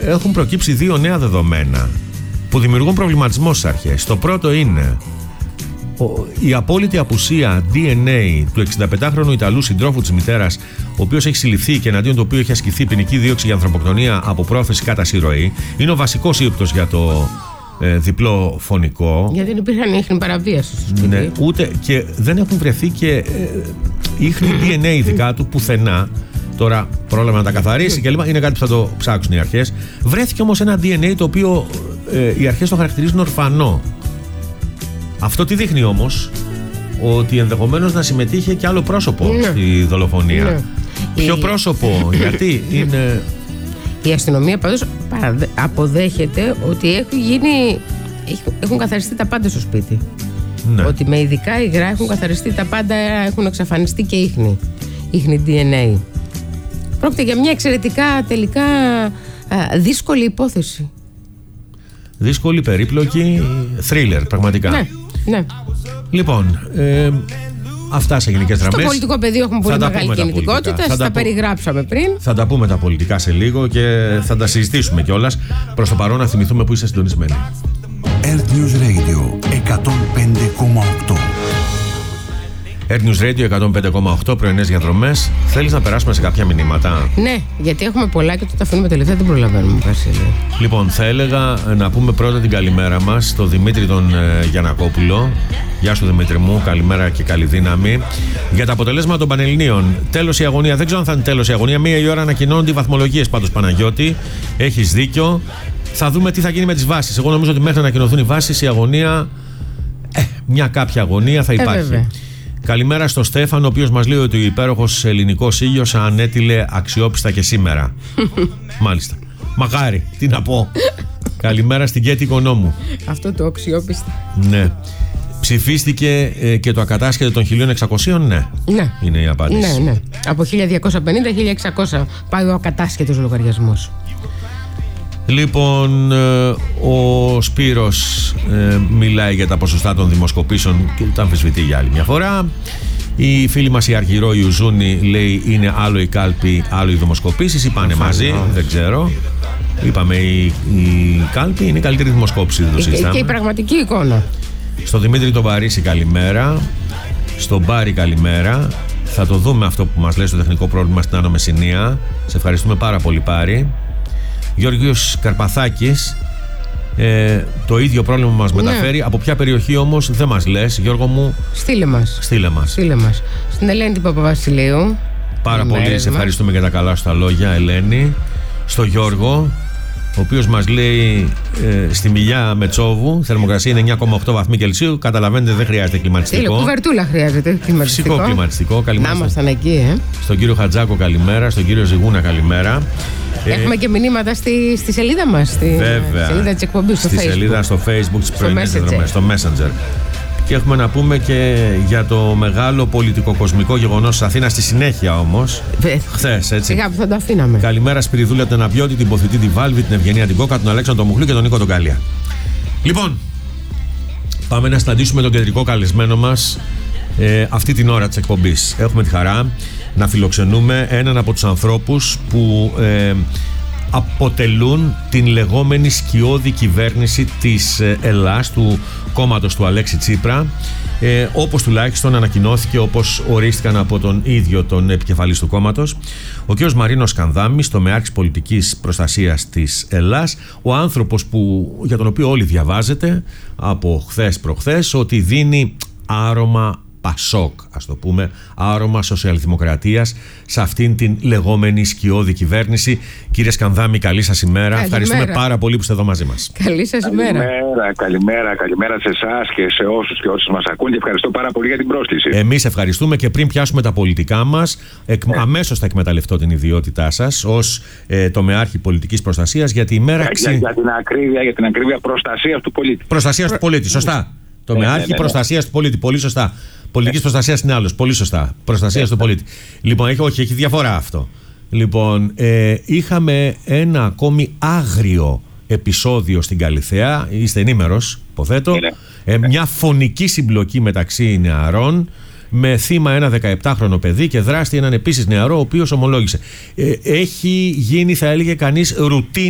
έχουν προκύψει δύο νέα δεδομένα που δημιουργούν προβληματισμό στις αρχές. Το πρώτο είναι η απόλυτη απουσία DNA του 65χρονου Ιταλού συντρόφου της μητέρας, ο οποίος έχει συλληφθεί και εναντίον του οποίου έχει ασκηθεί ποινική δίωξη για ανθρωποκτονία από πρόθεση κατά συρροή. Είναι ο βασικός ύποπτος για το διπλό φωνικό. Γιατί δεν υπήρχαν ίχνη παραβίαση στο σπίτι. Ναι, ούτε και δεν έχουν βρεθεί και ίχνη DNA ειδικά του πουθενά. Τώρα πρόλαβε να τα καθαρίσει και λοιπά. Είναι κάτι που θα το ψάξουν οι αρχές. Βρέθηκε όμως ένα DNA το οποίο οι αρχές το χαρακτηρίζουν ορφανό. Αυτό τι δείχνει όμως? Ότι ενδεχομένως να συμμετείχε και άλλο πρόσωπο στη δολοφονία. Ναι. Ποιο πρόσωπο, γιατί είναι... Η αστυνομία πάντως αποδέχεται ότι έχουν καθαριστεί τα πάντα στο σπίτι. Ναι. Ότι με ειδικά υγρά έχουν καθαριστεί τα πάντα, έχουν εξαφανιστεί και ίχνη DNA. Πρόκειται για μια εξαιρετικά τελικά δύσκολη υπόθεση. Δύσκολη, περίπλοκη, θρίλερ πραγματικά. Ναι, ναι. Λοιπόν, αυτά σε γενικές γραμμές. Στο πολιτικό πεδίο έχουμε πολύ μεγάλη κινητικότητα. Τα περιγράψαμε πριν. Θα τα πούμε τα πολιτικά σε λίγο και θα τα συζητήσουμε κιόλας. Προς το παρόν να θυμηθούμε που είστε συντονισμένοι. Earth News Radio 105,8. Earth News Radio 105,8, πρωινές διαδρομές. Θέλεις να περάσουμε σε κάποια μηνύματα? Ναι, γιατί έχουμε πολλά και το τα αφήνουμε τελευταία, δεν προλαβαίνουμε. Λοιπόν, θα έλεγα να πούμε πρώτα την καλημέρα μας στον Δημήτρη τον Γιαννακόπουλο. Γεια σου Δημήτρη μου, καλημέρα και καλή δύναμη. Για τα αποτελέσματα των Πανελληνίων. Τέλος η αγωνία, δεν ξέρω αν θα είναι τέλος η αγωνία. 1 η ώρα ανακοινώνονται οι βαθμολογίες πάντως, Παναγιώτη. Έχεις δίκιο. Θα δούμε τι θα γίνει με τις βάσεις. Εγώ νομίζω ότι μέχρι να ανακοινωθούν οι βάσεις η αγωνία. Μια κάποια αγωνία θα υπάρχει. Καλημέρα στο Στέφανο, ο οποίος μας λέει ότι ο υπέροχος ελληνικός ήλιος ανέτειλε αξιόπιστα και σήμερα. Μάλιστα. Μακάρι, τι να πω. Καλημέρα στην Κέτη Οικονόμου. Αυτό το αξιόπιστα. Ναι. Ψηφίστηκε και το ακατάσχετο των 1600, ναι. Είναι η απάντηση. Ναι. Από 1250-1600 πάει ο ακατάσχετος λογαριασμός. Λοιπόν, ο Σπύρος μιλάει για τα ποσοστά των δημοσκοπήσεων και τα αμφισβητεί για άλλη μια φορά. Η φίλη μας η Αργυρό Ιουζούνη λέει είναι άλλο η κάλπη, άλλο οι δημοσκοπήσεις. Είπανε μαζί, δεν ξέρω. Είπαμε η κάλπη είναι η καλύτερη δημοσκόπηση, δεν το συζητάμε. Και η πραγματική εικόνα. Στο Δημήτρη τον Παρίσι καλημέρα. Στον Μπάρι καλημέρα. Θα το δούμε αυτό που μας λέει στο τεχνικό πρόβλημα στην Άνω Μεσσηνία. Σε ευχαριστούμε πάρα πολύ, Πάρη. Γιώργος Καρπαθάκης, το ίδιο πρόβλημα μας μεταφέρει. Από ποια περιοχή όμως δεν μας λες, Γιώργο μου? Στείλε μας. Στην Ελένη την Παπαβασιλείου. Πάρα πολύ, σε ευχαριστούμε για τα καλά σου τα λόγια, Ελένη. Στο Γιώργο, ο οποίος μας λέει στη Μιλιά Μετσόβου, θερμοκρασία είναι 9,8 βαθμοί Κελσίου. Καταλαβαίνετε, δεν χρειάζεται κλιματιστικό. Κουβερτούλα χρειάζεται κλιματιστικό. Φυσικό κλιματιστικό. Καλημέρα. Να ήμασταν εκεί, Στον κύριο Χατζάκο καλημέρα, στον κύριο Ζιγούνα καλημέρα. Έχουμε και μηνύματα στη σελίδα μας, βέβαια, σελίδα της εκπομπής, στη σελίδα στο Facebook, στο Messenger. Και έχουμε να πούμε και για το μεγάλο πολιτικοκοσμικό γεγονός της Αθήνας στη συνέχεια όμως. Χθες, έτσι. Σιγά που θα το αφήναμε. Καλημέρα Σπυριδούλα τον Απιώτη, την Ποθητή τη Βάλβη, την Ευγενία την Κόκα, τον Αλέξανδρο Μουχλή και τον Νίκο τον Κάλια. Λοιπόν, πάμε να συναντήσουμε τον κεντρικό καλεσμένο μας αυτή την ώρα της εκπομπής. Έχουμε τη χαρά να φιλοξενούμε έναν από τους ανθρώπους που αποτελούν την λεγόμενη σκιώδη κυβέρνηση της Ελλάς, του κόμματος του Αλέξη Τσίπρα, όπως τουλάχιστον ανακοινώθηκε, όπως ορίστηκαν από τον ίδιο τον επικεφαλής του κόμματος, ο κ. Μαρίνος Σκανδάμης, τομεάρχης πολιτικής προστασίας της Ελλάς, ο άνθρωπος για τον οποίο όλοι διαβάζετε από χθες προχθές ότι δίνει άρωμα Πασόκ, ας το πούμε, άρωμα σοσιαλδημοκρατίας σε αυτήν την λεγόμενη σκιώδη κυβέρνηση. Κύριε Σκανδάμη, καλή σας ημέρα. Ευχαριστούμε πάρα πολύ που είστε εδώ μαζί μας. Καλή σας ημέρα. Καλημέρα σε εσάς και σε όσους και όσους μας ακούν και ευχαριστώ πάρα πολύ για την πρόσκληση. Εμείς ευχαριστούμε και πριν πιάσουμε τα πολιτικά μας, αμέσως θα εκμεταλλευτώ την ιδιότητά σας ως τομεάρχη πολιτικής προστασίας για τη ημέρα για την ακρίβεια προστασίας του πολίτη. Προστασίας του πολίτη, σωστά. Τομεάρχη προστασίας του πολίτη, πολύ σωστά. Πολιτικής προστασίας είναι άλλος, πολύ σωστά. Προστασίας του πολίτη. Λοιπόν, έχει διαφορά αυτό. Λοιπόν, είχαμε ένα ακόμη άγριο επεισόδιο στην Καλιθέα. Είστε ενήμερος, υποθέτω. Μια φωνική συμπλοκή μεταξύ νεαρών, με θύμα ένα 17χρονο παιδί και δράστη έναν επίσης νεαρό, ο οποίος ομολόγησε. Έχει γίνει, θα έλεγε κανείς, ρουτίνα